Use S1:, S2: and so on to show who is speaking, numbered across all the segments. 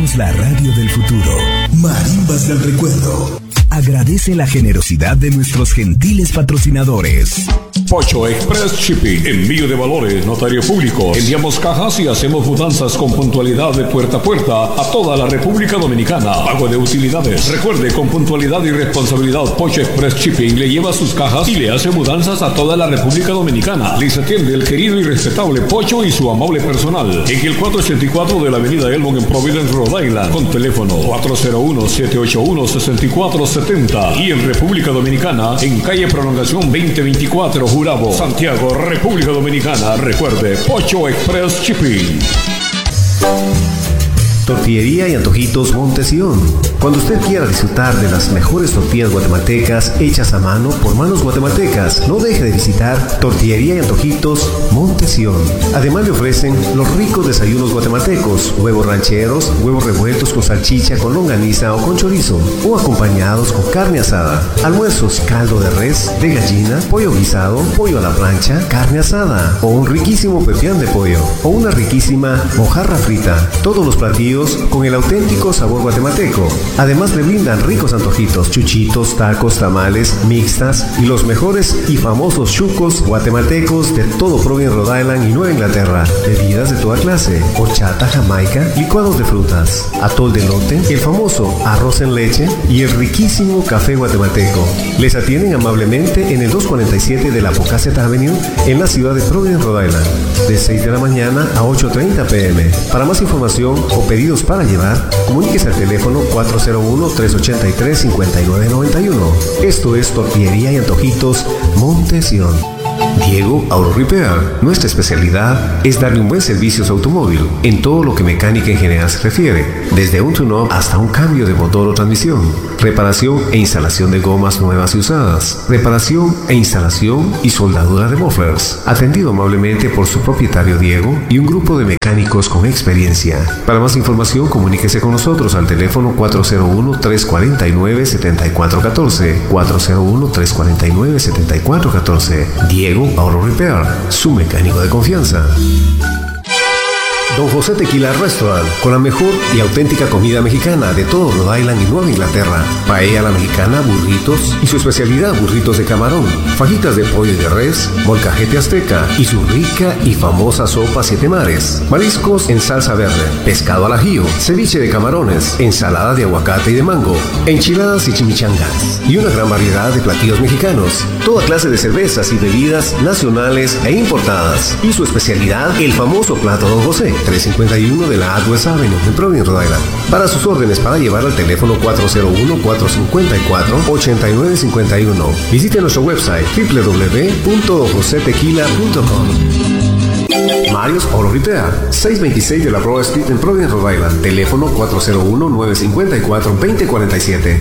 S1: Somos la radio del futuro. Marimbas del recuerdo. Agradece la generosidad de nuestros gentiles patrocinadores.
S2: Pocho Express Shipping, envío de valores, notario público. Enviamos cajas y hacemos mudanzas con puntualidad de puerta a puerta a toda la República Dominicana. Pago de utilidades. Recuerde, con puntualidad y responsabilidad, Pocho Express Shipping le lleva sus cajas y le hace mudanzas a toda la República Dominicana. Les atiende el querido y respetable Pocho y su amable personal en el 484 de la avenida Elmon en Providence, Rhode Island, con teléfono 401-781-6470 y en República Dominicana en calle Prolongación 2024, Gurabo, Santiago, República Dominicana. Recuerde, Pocho Express Shipping.
S3: Tortillería y Antojitos Montesión. Cuando usted quiera disfrutar de las mejores tortillas guatemaltecas hechas a mano por manos guatemaltecas, no deje de visitar Tortillería y Antojitos Montesión. Además le ofrecen los ricos desayunos guatemaltecos, huevos rancheros, huevos revueltos con salchicha, con longaniza o con chorizo, o acompañados con carne asada. Almuerzos, caldo de res, de gallina, pollo guisado, pollo a la plancha, carne asada, o un riquísimo pepián de pollo, o una riquísima mojarra frita. Todos los platillos con el auténtico sabor guatemalteco. Además le brindan ricos antojitos, chuchitos, tacos, tamales, mixtas y los mejores y famosos chucos guatemaltecos de todo Providence, Rhode Island y Nueva Inglaterra. Bebidas de toda clase, horchata, jamaica, licuados de frutas, atol de elote, el famoso arroz en leche y el riquísimo café guatemalteco. Les atienden amablemente en el 247 de la Pocasset Avenue en la ciudad de Providence, Rhode Island, de 6 de la mañana a 8:30 p.m. Para más información o pedidos para llevar, comuníquese al teléfono 401-383-5991. Esto es Tortillería y Antojitos Montesión. Diego Auto Repair. Nuestra especialidad es darle un buen servicio a su automóvil en todo lo que mecánica en general se refiere, desde un tune-up hasta un cambio de motor o transmisión, reparación e instalación de gomas nuevas y usadas, reparación e instalación y soldadura de mufflers, atendido amablemente por su propietario Diego y un grupo de mecánicos con experiencia. Para más información, comuníquese con nosotros al teléfono 401-349-7414, 401-349-7414. Diego Auto Repair, su mecánico de confianza. Don José Tequila Restaurant, con la mejor y auténtica comida mexicana de todo Rhode Island y Nueva Inglaterra. Paella a la mexicana, burritos y su especialidad, burritos de camarón, fajitas de pollo y de res, molcajete azteca y su rica y famosa sopa siete mares, mariscos en salsa verde, pescado al ajillo, ceviche de camarones, ensalada de aguacate y de mango, enchiladas y chimichangas y una gran variedad de platillos mexicanos, toda clase de cervezas y bebidas nacionales e importadas y su especialidad, el famoso plato Don José, 351 de la Atwest Avenue en Providence, Rhode Island. Para sus órdenes, para llevar al teléfono 401-454-8951. Visite nuestro website www.josetequila.com. Marios Auto Repair, 626 de la Broad Street en Providence, Rhode Island. Teléfono 401-954-2047.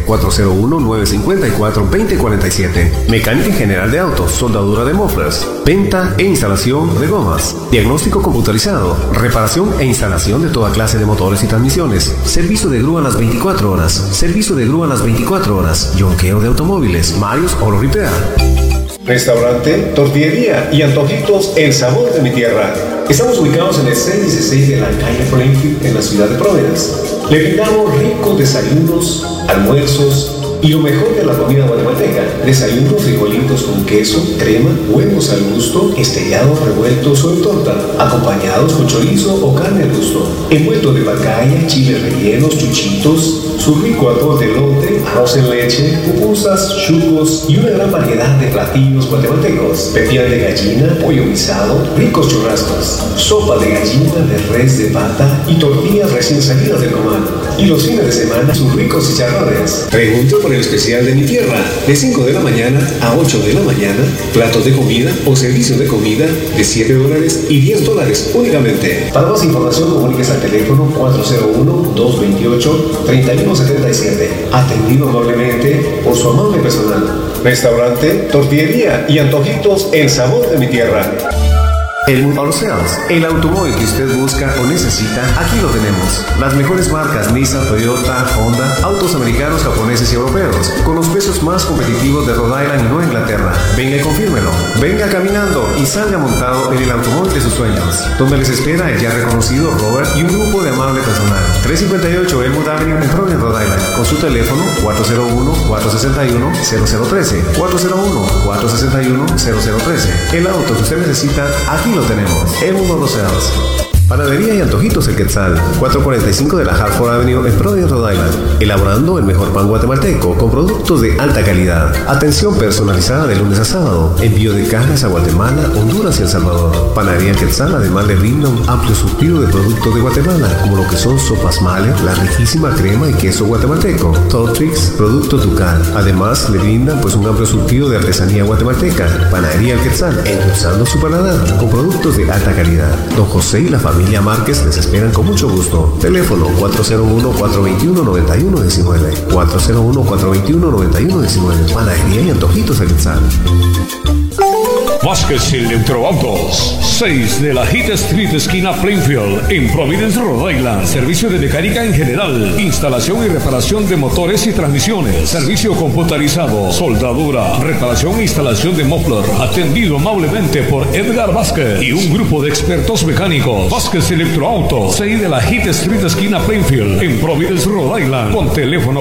S3: 401-954-2047. Mecánica en general de autos, soldadura de mufflers, venta e instalación de gomas, diagnóstico computarizado, reparación e instalación de toda clase de motores y transmisiones, servicio de grúa a las 24 horas, servicio de grúa a las 24 horas, yonqueo de automóviles. Marios Auto Repair. Restaurante, Tortillería y Antojitos El Sabor de mi Tierra. Estamos ubicados en el 616 de la calle Plainfield en la ciudad de Providence. Le brindamos ricos desayunos, almuerzos y lo mejor de la comida guatemalteca. Desayunos, frijolitos con queso, crema, huevos al gusto, estrellados, revueltos o en torta, acompañados con chorizo o carne al gusto, envueltos de pacaya, chiles rellenos, chuchitos, su rico atol de elote, arroz en leche, pupusas, chucos y una gran variedad de platillos guatemaltecos, pepián de gallina, pollo guisado, ricos churrascos, sopa de gallina, de res, de pata y tortillas recién salidas del comal. Y los fines de semana, sus ricos chicharrones. Pregunto por el especial de mi tierra, de 5 de la mañana a 8 de la mañana, platos de comida o servicios de comida de $7 y $10 únicamente. Para más información, comuníquese al teléfono 401-228-3177. Atendido amablemente por su amable personal. Restaurante, Tortillería y Antojitos El Sabor de mi Tierra. Elmwood Auto Sales, el automóvil que usted busca o necesita, aquí lo tenemos. Las mejores marcas Nissan, Toyota, Honda, autos americanos, japoneses y europeos, con los precios más competitivos de Rhode Island y Nueva Inglaterra. Venga y confírmelo. Venga caminando y salga montado en el automóvil de sus sueños, donde les espera el ya reconocido Robert y un grupo de amable personal. 358 Elmwood Avenue en Providence, Rhode Island, con su teléfono 401-461-0013, 401-461-0013. El auto que usted necesita, aquí lo tenemos. Elmwood Auto Sales. Panadería y Antojitos El Quetzal, 445 de la Hartford Avenue en Providence, Rhode Island. Elaborando el mejor pan guatemalteco con productos de alta calidad. Atención personalizada de lunes a sábado. Envío de cajas a Guatemala, Honduras y El Salvador. Panadería El Quetzal además le brinda un amplio surtido de productos de Guatemala, como lo que son sopas Male, la riquísima crema y queso guatemalteco, Totrix, productos Ducal. Además le brindan pues un amplio surtido de artesanía guatemalteca. Panadería El Quetzal, endulzando su paladar con productos de alta calidad. Don José y la familia Márquez les esperan con mucho gusto. Teléfono 401-421-9119. 401-421-9119. Panadería y Antojitos El Quetzal.
S2: Vázquez Electroautos, 6 de la Heath Street, esquina Plainfield, en Providence, Rhode Island. Servicio de mecánica en general, instalación y reparación de motores y transmisiones, servicio computarizado, soldadura, reparación e instalación de muffler, atendido amablemente por Edgar Vázquez y un grupo de expertos mecánicos. Vázquez Electroautos, 6 de la Heath Street, esquina Plainfield, en Providence, Rhode Island, con teléfono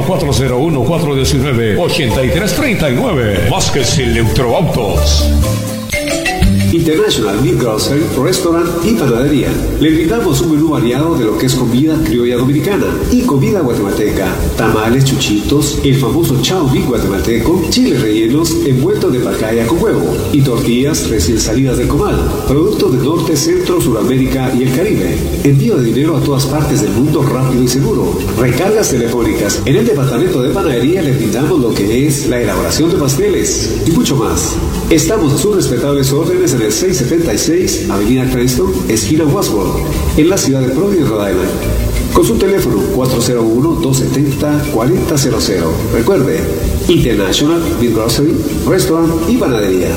S2: 401-419-8339. Vázquez Electroautos.
S4: International Meat Grocery, Restaurant y Panadería. Le brindamos un menú variado de lo que es comida criolla dominicana y comida guatemalteca. Tamales, chuchitos, el famoso chao meat guatemalteco, chiles rellenos, envueltos de pacaya con huevo y tortillas recién salidas del comal. Productos del norte, centro, Sudamérica y el Caribe. Envío de dinero a todas partes del mundo rápido y seguro. Recargas telefónicas. En el departamento de panadería le brindamos lo que es la elaboración de pasteles y mucho más. Estamos a sus respetables órdenes en el 676 Avenida Cranston, esquina Wasworth, en la ciudad de Providence, Rhode Island. Con su teléfono 401-270-4000. Recuerde, International Meat Grocery, Restaurant y Panadería.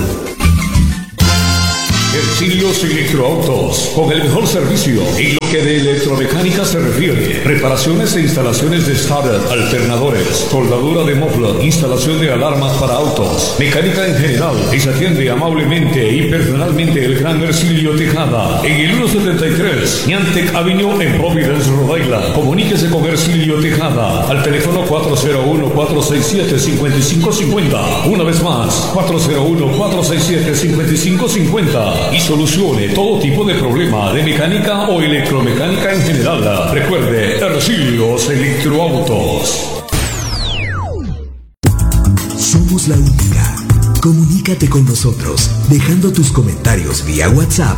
S2: Hercilios Electroautos, con el mejor servicio en lo que de electromecánica se refiere. Reparaciones e instalaciones de starter, alternadores, soldadura de muffler, instalación de alarmas para autos, mecánica en general. Y se atiende amablemente y personalmente el gran Hercilio Tejada en el 173 Niantec Avenue en Providence, Rhode Island. Comuníquese con Hercilio Tejada al teléfono 401-467-5550. Una vez más, 401-467-5550. Y solucione todo tipo de problema de mecánica o electromecánica en general. Recuerde, Hercilios Electroautos.
S1: Somos la única. Comunícate con nosotros dejando tus comentarios vía WhatsApp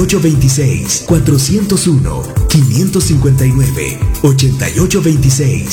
S1: 401-559-8826. 401-559-8826.